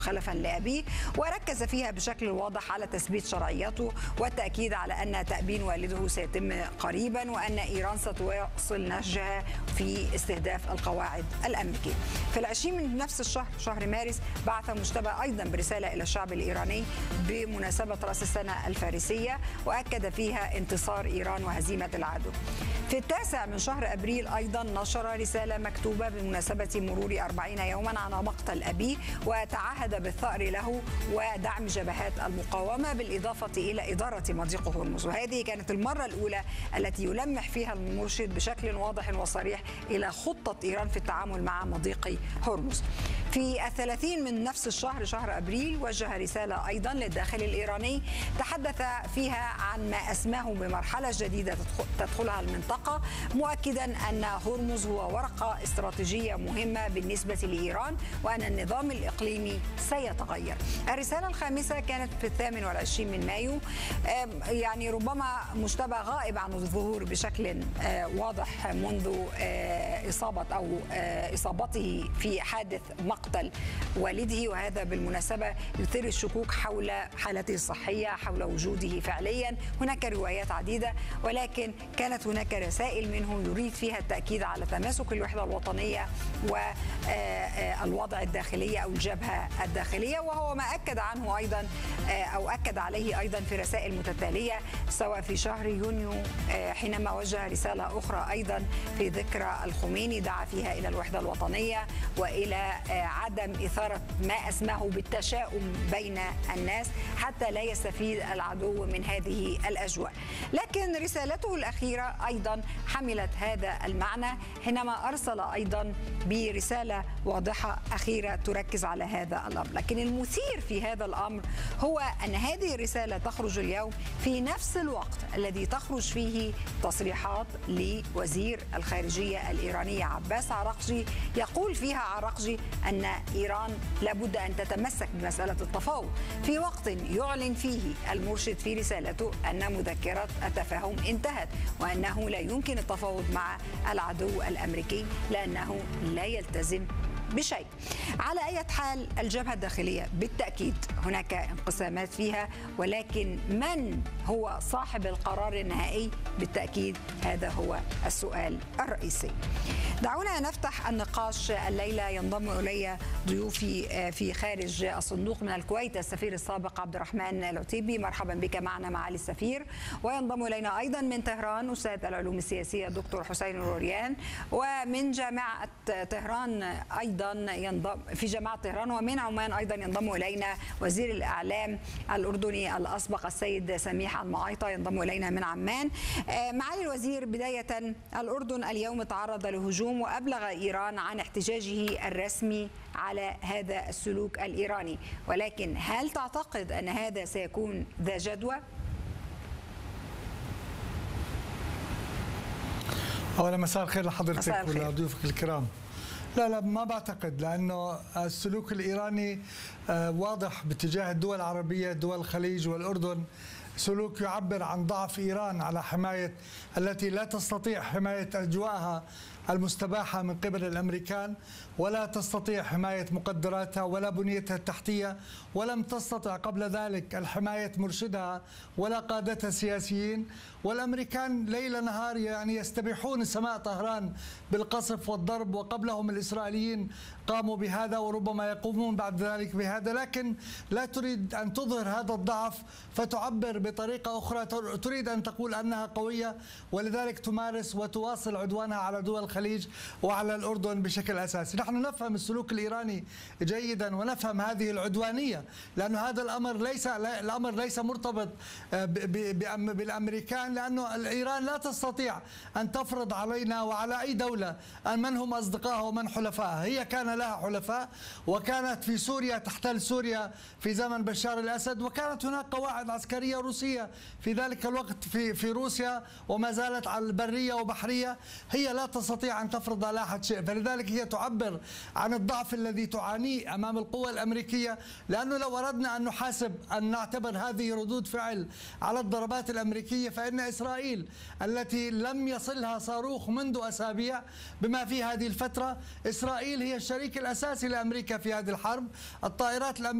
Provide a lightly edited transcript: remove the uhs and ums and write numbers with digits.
خلفا لأبيه، وركز فيها بشكل واضح على تثبيت شرعيته والتأكيد على أن تأبين والده سيتم قريبا، وأن إيران ستواصل نهجها في استهداف القواعد الأمريكية. في 20 من نفس الشهر، شهر مارس، بعث مجتبى أيضا برسالة إلى الشعب الإيراني بمناسبة رأس السنة الفارسية، وأكد فيها انتصار إيران وهزيمة العدو. في 9 من شهر أبريل أيضا نشر رسالة مكتوبة بمناسبة مرور 40 يوما على مقتل أبيه، وتعهد بالثأر له ودعم جبهات المقاومة، بالإضافة إلى إدارة مضيق هرمز. وهذه كانت المرة الأولى التي يلمح فيها المرشد بشكل واضح وصريح إلى خطة إيران في التعامل مع مضيق هرمز. في 30 من نفس الشهر، شهر أبريل، وجه رسالة أيضا للداخل الإيراني تحدث فيها عن ما أسماه بمرحلة جديدة تدخلها المنطقة، مؤكدا أن هرمز هو ورقة استراتيجية مهمة بالنسبة لإيران، وأن النظام الإقليمي سيتغير. الرسالة الخامسة كانت في 28 من مايو، يعني ربما مجتبى غائب عن الظهور بشكل واضح منذ إصابته في حادث مقتل والده، وهذا بالمناسبة يثير الشكوك حول حالته الصحية، حول وجوده فعليا. هناك روايات عديدة، ولكن كانت هناك رسائل منه يريد فيها التأكيد على تماسك الوحدة الوطنية والوضع الداخلي أو الجبهة الداخلية، وهو ما أكد عنه أيضا أو أكد عليه أيضا في رسائل متتالية، سواء في شهر يونيو حينما وجه رسالة أخرى أيضا في ذكرى الخميني، دعا فيها إلى الوحدة الوطنية وإلى عدم إثارة ما أسماه بالتشاؤم بين الناس حتى لا يستفيد العدو من هذه الأجواء. لكن رسالته الأخيرة أيضا حملت هذا المعنى حينما أرسل أيضا برسالة واضحة أخيرة تركز على هذا الأمر. لكن المثير في هذا الأمر هو أن هذه الرسالة تخرج اليوم في نفس الوقت الذي تخرج فيه تصريحات لوزير الخارجية الإيرانية عباس عراقجي، يقول فيها عراقجي أن إيران لابد أن تتمسك بمسألة التفاوض، في وقت يعلن فيه المرشد في رسالته أن مذكرة التفاهم انتهت، وأنه لا يمكن التفاوض مع العدو الأمريكي لأنه لا يلتزم بشيء. على أي حال، الجبهة الداخلية بالتأكيد هناك انقسامات فيها، ولكن من هو صاحب القرار النهائي؟ بالتأكيد هذا هو السؤال الرئيسي. دعونا نفتح النقاش الليلة. ينضم إلي ضيوفي في خارج الصندوق من الكويت السفير السابق عبد الرحمن العتيبي، مرحبا بك معنا معالي السفير. وينضم إلينا أيضا من طهران أستاذ العلوم السياسية دكتور حسين الروريان، ومن جامعة طهران أيضا في جامعة طهران، ومن عمان أيضا ينضم إلينا وزير الإعلام الأردني الأسبق السيد سميح المعايطة، ينضم إلينا من عمان. معالي الوزير، بداية، الأردن اليوم تعرض لهجوم وأبلغ إيران عن احتجاجه الرسمي على هذا السلوك الإيراني، ولكن هل تعتقد أن هذا سيكون ذا جدوى؟ أولا مساء الخير لحضرتك ولضيوفك الكرام. لا ما بعتقد، لأنه السلوك الإيراني واضح باتجاه الدول العربية، دول الخليج والأردن، سلوك يعبر عن ضعف إيران على حماية التي لا تستطيع حماية أجواءها المستباحة من قبل الأمريكان، ولا تستطيع حماية مقدراتها ولا بنيتها التحتية، ولم تستطع قبل ذلك الحماية مرشدها ولا قادتها السياسيين. والأمريكان ليل نهار يعني يستبيحون سماء طهران بالقصف والضرب، وقبلهم الإسرائيليين قاموا بهذا وربما يقومون بعد ذلك بهذا، لكن لا تريد أن تظهر هذا الضعف فتعبر بطريقة أخرى، تريد أن تقول أنها قوية، ولذلك تمارس وتواصل عدوانها على دول الخليج وعلى الأردن بشكل أساسي. نحن نفهم السلوك الإيراني جيدا ونفهم هذه العدوانية، لأن هذا الأمر ليس مرتبط بالأمريكان، لأنه إيران لا تستطيع أن تفرض علينا وعلى أي دولة من هم أصدقائها ومن حلفائها. هي كان لها حلفاء، وكانت في سوريا تحتل سوريا في زمن بشار الأسد، وكانت هناك قواعد عسكرية روسية في ذلك الوقت في روسيا، وما زالت على البرية وبحرية. هي لا تستطيع تستطيع أن تفرض لا أحد شيء، فلذلك هي تعبر عن الضعف الذي تعانيه أمام القوى الأمريكية. لأنه لو أردنا أن نحاسب أن نعتبر هذه ردود فعل على الضربات الأمريكية، فإن إسرائيل التي لم يصلها صاروخ منذ أسابيع بما في هذه الفترة، إسرائيل هي الشريك الأساسي لأمريكا في هذه الحرب. الطائرات الأمريكية